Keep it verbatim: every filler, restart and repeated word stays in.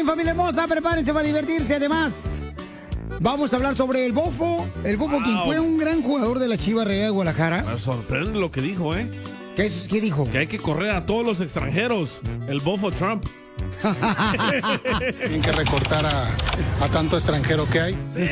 bien, familia hermosa, prepárense para divertirse. Además, vamos a hablar sobre el Bofo. El Bofo, wow. Quien fue un gran jugador de la Chivas Rayadas de Guadalajara. Me sorprende lo que dijo, ¿eh? ¿Qué, es, ¿Qué dijo? Que hay que correr a todos los extranjeros. El Bofo Trump. Tienen que recortar a, a tanto extranjero que hay.